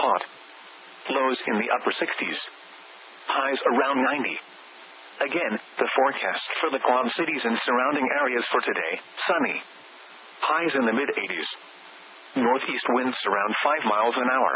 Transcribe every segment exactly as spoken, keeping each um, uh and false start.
hot. Lows in the upper sixties. Highs around ninety. Again, the forecast for the Quad Cities and surrounding areas for today: sunny. Highs in the mid-eighties. Northeast winds around five miles an hour.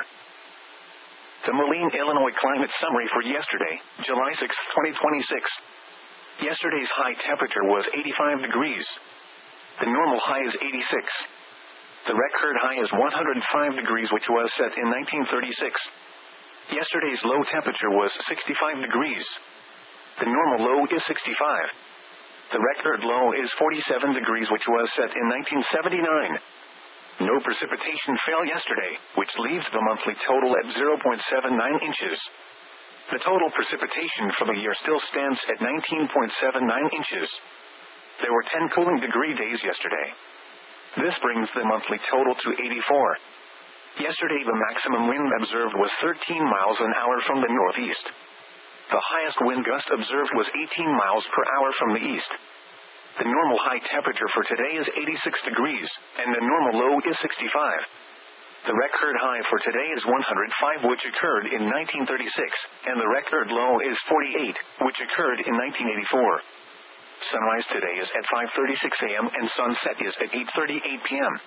The Moline, Illinois climate summary for yesterday, July sixth, twenty twenty-six. Yesterday's high temperature was eighty-five degrees. The normal high is eighty-six. The record high is one hundred five degrees, which was set in nineteen thirty-six. Yesterday's low temperature was sixty-five degrees. The normal low is sixty-five. The record low is forty-seven degrees, which was set in nineteen seventy-nine. No precipitation fell yesterday, which leaves the monthly total at zero point seven nine inches. The total precipitation for the year still stands at nineteen point seven nine inches. There were ten cooling degree days yesterday. This brings the monthly total to eighty-four. Yesterday the maximum wind observed was thirteen miles an hour from the northeast. The highest wind gust observed was eighteen miles per hour from the east. The normal high temperature for today is eighty-six degrees, and the normal low is sixty-five. The record high for today is one hundred five, which occurred in nineteen thirty-six, and the record low is forty-eight, which occurred in nineteen eighty-four. Sunrise today is at five thirty-six a m and sunset is at eight thirty-eight p m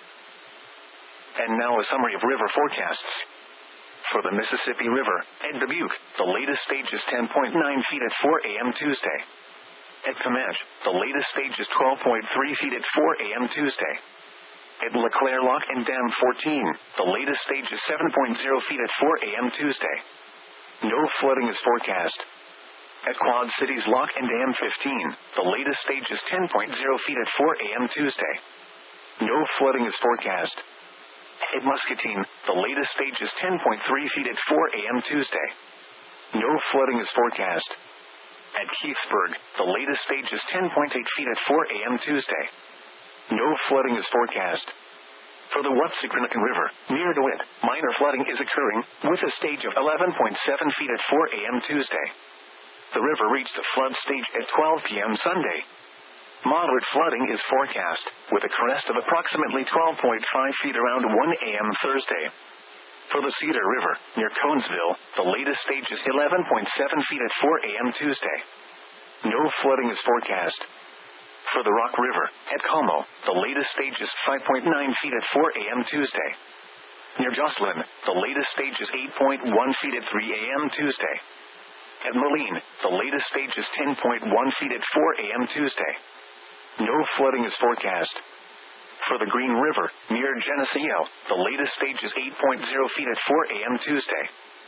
And now a summary of river forecasts. For the Mississippi River, at Dubuque, the latest stage is ten point nine feet at four a m Tuesday. At Comanche, the latest stage is twelve point three feet at four a m Tuesday. At LeClaire Lock and Dam fourteen, the latest stage is seven point zero feet at four a m Tuesday. No flooding is forecast. At Quad Cities Lock and Dam fifteen, the latest stage is ten point zero feet at four a m Tuesday. No flooding is forecast. At Muscatine, the latest stage is ten point three feet at four a m Tuesday. No flooding is forecast. At Keithsburg, the latest stage is ten point eight feet at four a m Tuesday. No flooding is forecast. For the Watsicranacan River, near DeWitt, minor flooding is occurring, with a stage of eleven point seven feet at four a m Tuesday. The river reached a flood stage at twelve p m Sunday. Moderate flooding is forecast, with a crest of approximately twelve point five feet around one a m Thursday. For the Cedar River, near Conesville, the latest stage is eleven point seven feet at four a m Tuesday. No flooding is forecast. For the Rock River, at Como, the latest stage is five point nine feet at four a m Tuesday. Near Jocelyn, the latest stage is eight point one feet at three a m Tuesday. At Moline, the latest stage is ten point one feet at four a m Tuesday. No flooding is forecast. For the Green River, near Geneseo, the latest stage is eight point zero feet at four a m Tuesday.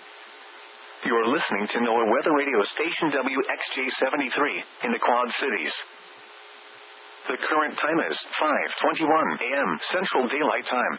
You are listening to NOAA Weather Radio Station W X J seventy-three, in the Quad Cities. The current time is five twenty-one a m Central Daylight Time.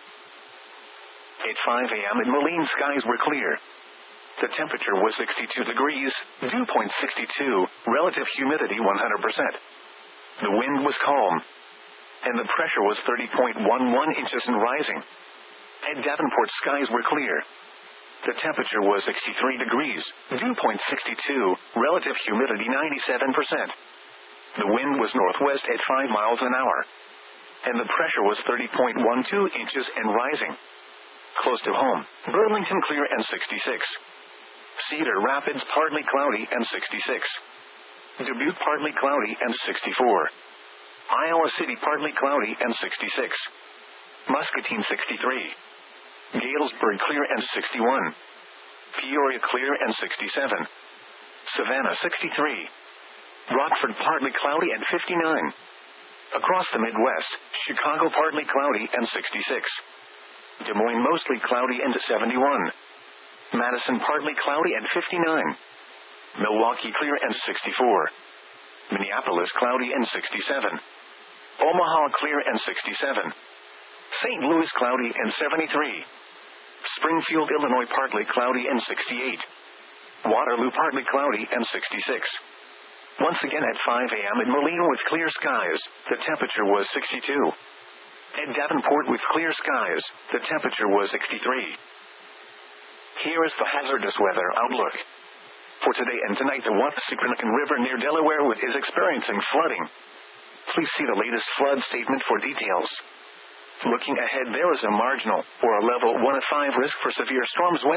At five a m in Moline, skies were clear. The temperature was sixty-two degrees, dew point sixty-two, relative humidity one hundred percent. The wind was calm, and the pressure was thirty point one one inches and rising. At Davenport, skies were clear. The temperature was sixty-three degrees, dew point sixty-two, relative humidity ninety-seven percent. The wind was northwest at five miles an hour, and the pressure was thirty point one two inches and rising. Close to home, Burlington clear and sixty-six. Cedar Rapids partly cloudy and sixty-six. Dubuque partly cloudy and sixty-four. Iowa City partly cloudy and sixty-six. Muscatine sixty-three. Galesburg clear and sixty-one. Peoria clear and sixty-seven. Savannah sixty-three. Rockford partly cloudy and fifty-nine. Across the Midwest, Chicago partly cloudy and sixty-six. Des Moines mostly cloudy and seventy-one. Madison partly cloudy and fifty-nine. Milwaukee clear and sixty-four. Minneapolis cloudy and sixty-seven. Omaha clear and sixty-seven. Saint Louis cloudy and seventy-three. Springfield, Illinois partly cloudy and sixty-eight. Waterloo partly cloudy and sixty-six. Once again at five a m in Moline with clear skies, the temperature was sixty-two. At Davenport with clear skies, the temperature was sixty-three. Here is the hazardous weather outlook. For today and tonight, the Watsicranacan River near Delaware Wood is experiencing flooding. Please see the latest flood statement for details. Looking ahead, there is a marginal, or a level one of five risk for severe storms when